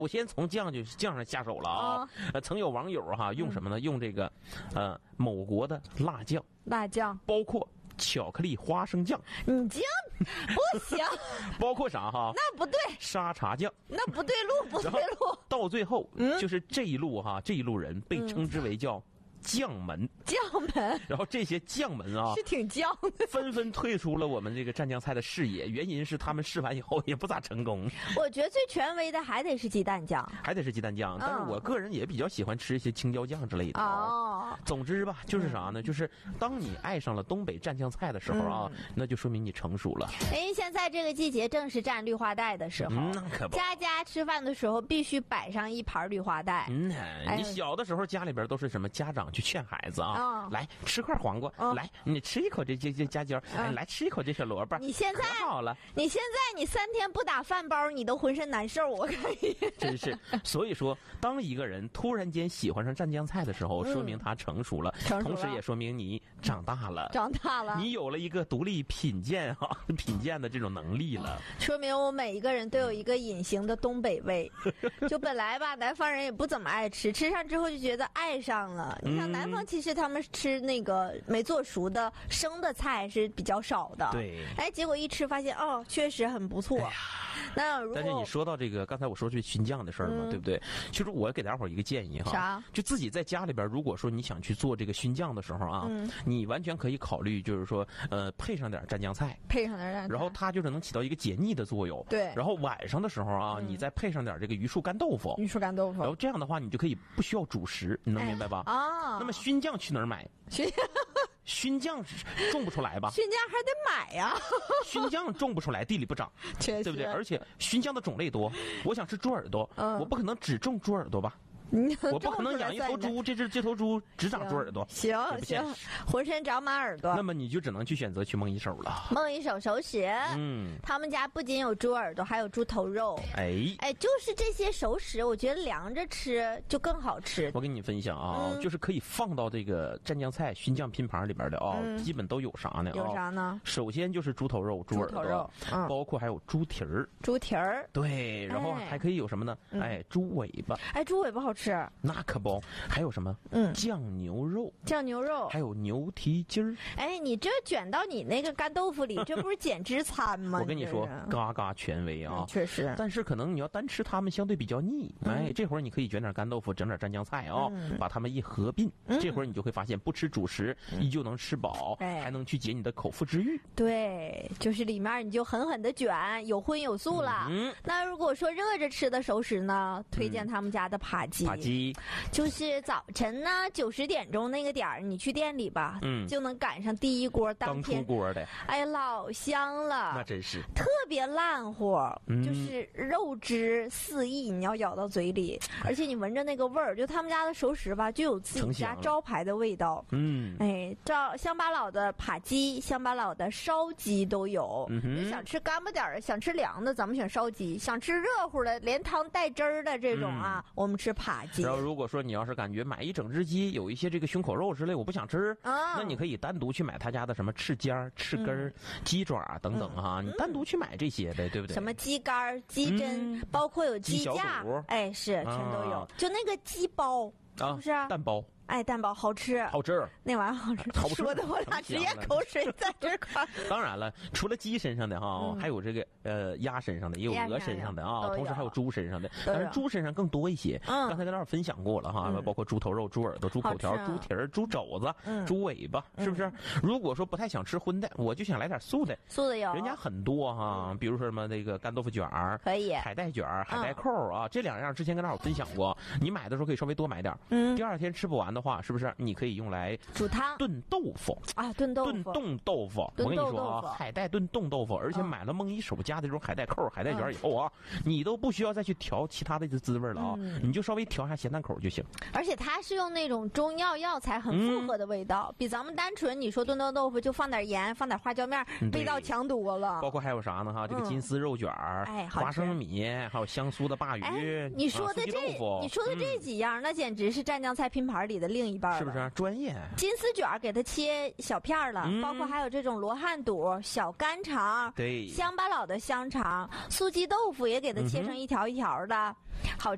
我先从酱上下手了啊。曾有网友用什么呢？用这个某国的辣酱，包括巧克力花生酱。 你这不行。 包括啥哈？ 那不对。 沙茶酱。 那不对路。 到最后，就是这一路人被称之为叫将门，然后这些将门是挺将的， 纷纷退出了我们这个蘸酱菜的视野。原因是他们试完以后也不咋成功。 我觉得最权威的还得是鸡蛋酱， 但是我个人也比较喜欢吃一些青椒酱之类的。总之吧，就是啥呢？就是当你爱上了东北蘸酱菜的时候那就说明你成熟了。 现在这个季节正是蘸绿化带的时候， 那可不， 家吃饭的时候必须摆上一盘绿化带。 你小的时候家里边都是什么家长去劝孩子来吃块黄瓜，来你吃一口这夹椒，来吃一口这小萝卜。 你现在好了， 你3天不打饭包，你都浑身难受，我可以。 真是，所以说，当一个人突然间喜欢上蘸酱菜的时候，说明他成熟了，同时也说明你长大了，你有了一个独立品鉴的这种能力了， 说明我每一个人都有一个隐形的东北味。就本来吧，南方人也不怎么爱吃，吃上之后就觉得爱上了。你像南方，其实他们吃那个没做熟的生的菜是比较少的。 对， 结果一吃发现确实很不错。但是你说到这个，刚才我说这熏酱的事儿嘛，对不对？其实我给大伙儿一个建议啥？ 就自己在家里边，如果说你想去做这个熏酱的时候你完全可以考虑，就是说配上点蘸酱菜，然后它就是能起到一个解腻的作用。 对。 然后晚上的时候你再配上点这个榆树干豆腐，然后这样的话，你就可以不需要主食，你能明白吧？那么熏酱去哪儿买？熏酱种不出来吧？ 熏酱还得买呀。 熏酱种不出来，地里不长，对不对？而且熏酱的种类多，我想吃猪耳朵，我不可能只种猪耳朵吧？我不可能养一头猪，这头猪只长猪耳朵， 行，浑身长满耳朵。 那么你就只能去选择去梦一手了。 梦一手熟食，他们家不仅有猪耳朵，还有猪头肉。就是这些熟食，我觉得凉着吃就更好吃。 我跟你分享就是可以放到这个蘸酱菜熏酱拼盘里边的基本都有啥呢？ 有啥呢？ 首先就是猪头肉、猪耳朵，包括还有猪蹄儿。对，然后还可以有什么呢？猪尾巴。 猪尾巴好吃。 那可不，还有什么？酱牛肉，还有牛蹄筋儿。 你这卷到你那个干豆腐里，这不是减脂餐吗？ 我跟你说，嘎嘎权威啊， 确实。 但是可能你要单吃它们相对比较腻。这会儿你可以卷点干豆腐，整点蘸酱菜把它们一合并，这会儿你就会发现不吃主食依旧能吃饱，还能去解你的口腹之欲。 对，就是里面你就狠狠的卷，有荤有素了。那如果说热着吃的熟食呢，推荐他们家的扒鸡。就是早晨呢9、10点钟那个点儿，你去店里吧，就能赶上第一锅刚出锅的， 老香了， 那真是特别烂乎，就是肉汁四溢，你要咬到嘴里，而且你闻着那个味儿，就他们家的熟食吧，就有自己家招牌的味道。乡巴佬的扒鸡、乡巴佬的烧鸡都有。你想吃干巴点儿的，想吃凉的，咱们选烧鸡；想吃热乎的，连汤带汁儿的这种我们吃扒鸡。 然后如果说你要是感觉买一整只鸡有一些这个胸口肉之类我不想吃，那你可以单独去买他家的什么翅尖、翅根、鸡爪等等你单独去买这些呗，对不对？ 什么鸡肝、鸡胗，包括有鸡架，是全都有。就那个鸡包，是不是？ 蛋包。 蛋包好吃，那玩意儿好吃，说的我俩直接口水在这块。 当然了，除了鸡身上的还有这个鸭身上的，也有鹅身上的同时还有猪身上的，但是猪身上更多一些。刚才跟大家分享过了包括猪头肉、猪耳朵、猪口条、猪蹄儿、猪肘子、猪尾巴，是不是？如果说不太想吃荤的，我就想来点素的有， 人家很多比如说什么那个干豆腐卷儿， 可以海带卷儿、海带扣这两样之前跟大伙分享过，你买的时候可以稍微多买点，第二天吃不完的话，是不是你可以用来煮汤、 炖豆腐炖冻豆腐。我跟你说海带炖冻豆腐，而且买了梦一手家的这种海带扣、海带卷以后你都不需要再去调其他的滋味了你就稍微调一下咸淡口就行。 而且它是用那种中药药材很复合的味道，比咱们单纯你说炖豆腐就放点盐、放点花椒面，味道强多了。 包括还有啥呢这个金丝肉卷花生米，还有香酥的鲅鱼。 你说的这几样，那简直是蘸酱菜拼盘里的另一半。 是不是专业？ 金丝卷给它切小片了，包括还有这种罗汉肚、小干肠， 对， 乡巴佬的香肠，素鸡豆腐也给它切成一条一条的，好